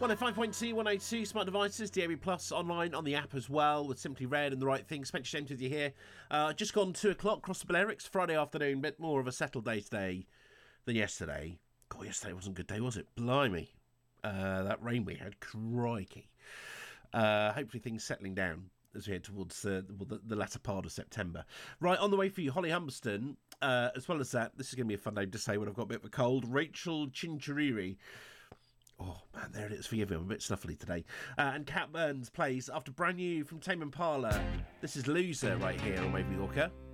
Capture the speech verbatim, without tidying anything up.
one oh five point two, one oh two smart devices, D A B Plus online on the app as well with Simply Red and The Right Thing. Spencer James with you here. Uh, just gone two o'clock across the Balearics, Friday afternoon, bit more of a settled day today than yesterday. God, yesterday wasn't a good day, was it? Blimey. Uh, that rain we had, crikey. Uh, hopefully things settling down as we head towards uh, the, the latter part of September. Right, on the way for you, Holly Humberston. Uh, as well as that, this is going to be a fun name to say when I've got a bit of a cold. Rachel Chinchiriri. Oh, man, there it is. Forgive me, I'm a bit snuffly today. Uh, and Cat Burns plays after brand new from Tame Impala. This is Loser right here on Wavy Walker.